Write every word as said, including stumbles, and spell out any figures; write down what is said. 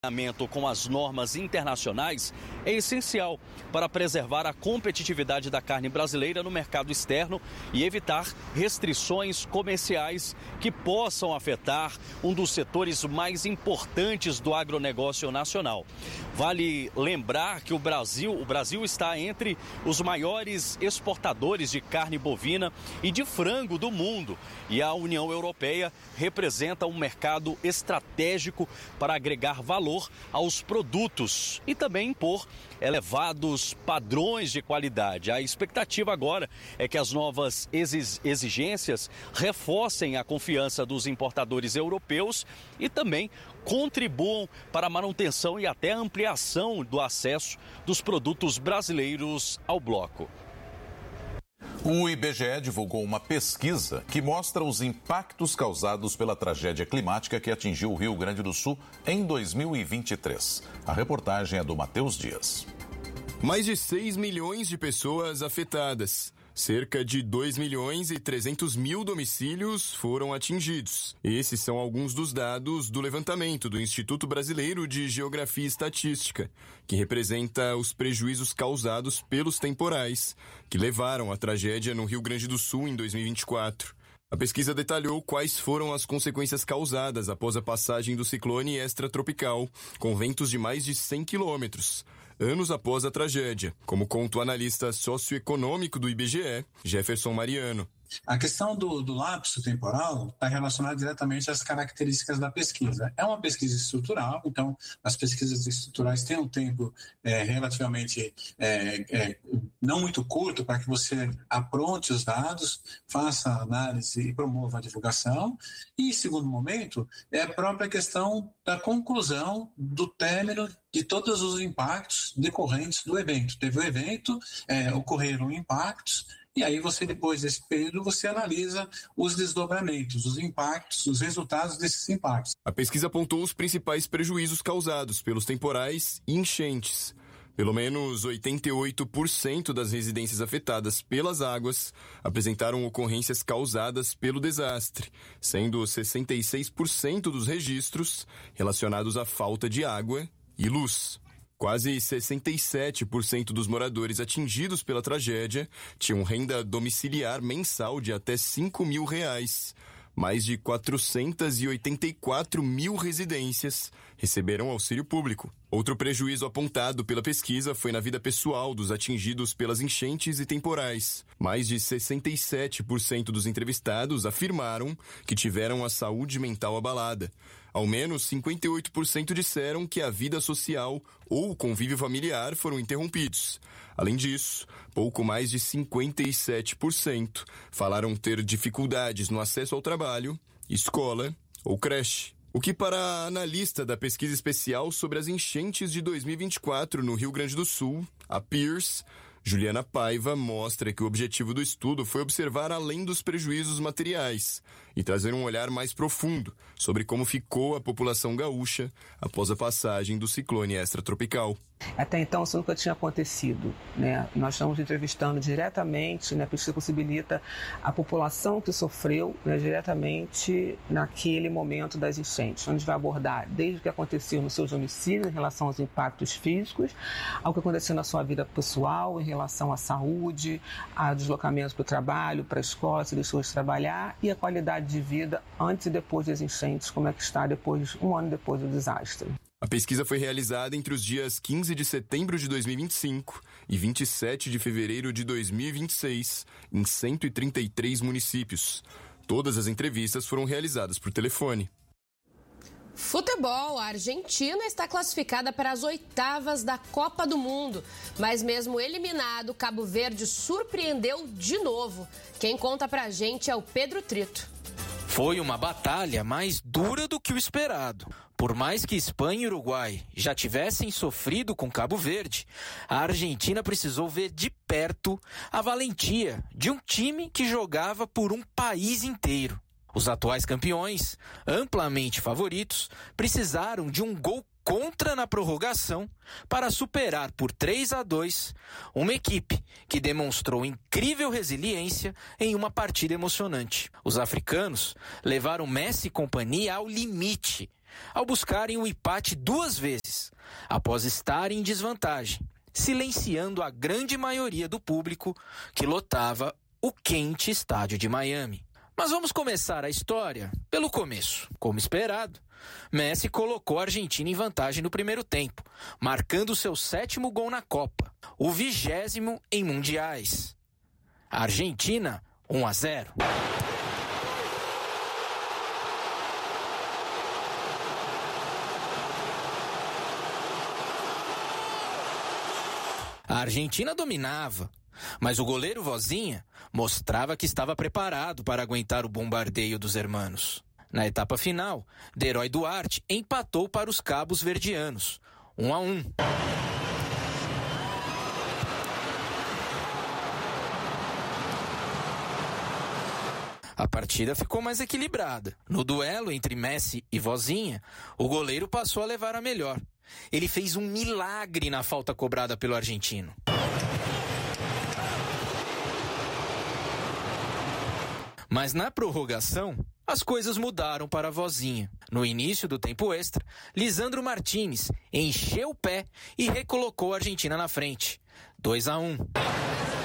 Com as normas internacionais é essencial para preservar a competitividade da carne brasileira no mercado externo e evitar restrições comerciais que possam afetar um dos setores mais importantes do agronegócio nacional. Vale lembrar que o Brasil, o Brasil está entre os maiores exportadores de carne bovina e de frango do mundo, e a União Europeia representa um mercado estratégico para agregar valor aos produtos e também impor elevados padrões de qualidade. A expectativa agora é que as novas exigências reforcem a confiança dos importadores europeus e também contribuam para a manutenção e até a ampliação do acesso dos produtos brasileiros ao bloco. O I B G E divulgou uma pesquisa que mostra os impactos causados pela tragédia climática que atingiu o Rio Grande do Sul em dois mil e vinte e três. A reportagem é do Matheus Dias. Mais de seis milhões de pessoas afetadas. Cerca de dois milhões e trezentos mil domicílios foram atingidos. Esses são alguns dos dados do levantamento do Instituto Brasileiro de Geografia e Estatística, que representa os prejuízos causados pelos temporais, que levaram à tragédia no Rio Grande do Sul em dois mil e vinte e quatro. A pesquisa detalhou quais foram as consequências causadas após a passagem do ciclone extratropical, com ventos de mais de cem quilômetros, anos após a tragédia, como conta o analista socioeconômico do I B G E, Jefferson Mariano. A questão do, do lapso temporal está relacionada diretamente às características da pesquisa. É uma pesquisa estrutural, então as pesquisas estruturais têm um tempo é, relativamente é, é, não muito curto para que você apronte os dados, faça a análise e promova a divulgação. E, em segundo momento, é a própria questão da conclusão do término de todos os impactos decorrentes do evento. Teve o evento, é, ocorreram impactos, e aí você, depois desse período, você analisa os desdobramentos, os impactos, os resultados desses impactos. A pesquisa apontou os principais prejuízos causados pelos temporais e enchentes. Pelo menos oitenta e oito por cento das residências afetadas pelas águas apresentaram ocorrências causadas pelo desastre, sendo sessenta e seis por cento dos registros relacionados à falta de água e luz. Quase sessenta e sete por cento dos moradores atingidos pela tragédia tinham renda domiciliar mensal de até cinco mil reais. Mais de quatrocentas e oitenta e quatro mil residências receberam auxílio público. Outro prejuízo apontado pela pesquisa foi na vida pessoal dos atingidos pelas enchentes e temporais. Mais de sessenta e sete por cento dos entrevistados afirmaram que tiveram a saúde mental abalada. Ao menos cinquenta e oito por cento disseram que a vida social ou o convívio familiar foram interrompidos. Além disso, pouco mais de cinquenta e sete por cento falaram ter dificuldades no acesso ao trabalho, escola ou creche. O que, para a analista da pesquisa especial sobre as enchentes de dois mil e vinte e quatro no Rio Grande do Sul, a Pierce, Juliana Paiva, mostra que o objetivo do estudo foi observar além dos prejuízos materiais e trazer um olhar mais profundo sobre como ficou a população gaúcha após a passagem do ciclone extratropical. Até então isso nunca tinha acontecido, né? Nós estamos entrevistando diretamente, né? A pesquisa possibilita a população que sofreu, né, diretamente naquele momento das enchentes. Onde vai abordar desde o que aconteceu no seu domicílio em relação aos impactos físicos, ao que aconteceu na sua vida pessoal em relação à saúde, a deslocamento para o trabalho, para a escola, se deixou de trabalhar, e a qualidade de vida antes e depois das enchentes, como é que está depois, um ano depois do desastre. A pesquisa foi realizada entre os dias quinze de setembro de dois mil e vinte e cinco e vinte e sete de fevereiro de dois mil e vinte e seis, em cento e trinta e três municípios. Todas as entrevistas foram realizadas por telefone. Futebol, a Argentina está classificada para as oitavas da Copa do Mundo, mas mesmo eliminado, Cabo Verde surpreendeu de novo. Quem conta pra gente é o Pedro Trito. Foi uma batalha mais dura do que o esperado. Por mais que Espanha e Uruguai já tivessem sofrido com Cabo Verde, a Argentina precisou ver de perto a valentia de um time que jogava por um país inteiro. Os atuais campeões, amplamente favoritos, precisaram de um gol contra na prorrogação para superar por três a dois uma equipe que demonstrou incrível resiliência em uma partida emocionante. Os africanos levaram Messi e companhia ao limite, ao buscarem o empate duas vezes, após estarem em desvantagem, silenciando a grande maioria do público que lotava o quente estádio de Miami. Mas vamos começar a história pelo começo. Como esperado, Messi colocou a Argentina em vantagem no primeiro tempo, marcando seu sétimo gol na Copa, o vigésimo em mundiais. A Argentina, um a zero. A Argentina dominava, mas o goleiro Vozinha mostrava que estava preparado para aguentar o bombardeio dos hermanos. Na etapa final, Deroy Duarte empatou para os cabos verdianos, um a um. A partida ficou mais equilibrada. No duelo entre Messi e Vozinha, o goleiro passou a levar a melhor. Ele fez um milagre na falta cobrada pelo argentino. Mas na prorrogação, as coisas mudaram para a Vozinha. No início do tempo extra, Lisandro Martínez encheu o pé e recolocou a Argentina na frente. dois a um.